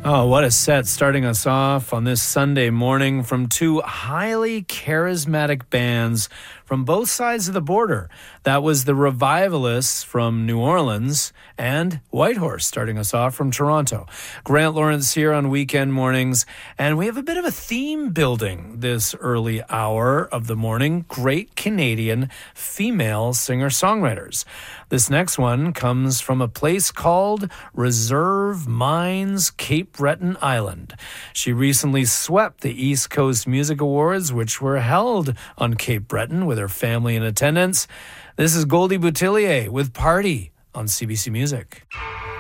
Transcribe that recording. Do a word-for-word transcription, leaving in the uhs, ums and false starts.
Oh, what a set starting us off on this Sunday morning from two highly charismatic bands from both sides of the border. That was the Revivalists from New Orleans and Whitehorse starting us off from Toronto. Grant Lawrence here on weekend mornings, and we have a bit of a theme building this early hour of the morning. Great Canadian female singer-songwriters. This next one comes from a place called Reserve Mines, Cape Breton Island. She recently swept the East Coast Music Awards, which were held on Cape Breton with her family in attendance. This is Goldie Boutillier with Party on C B C Music.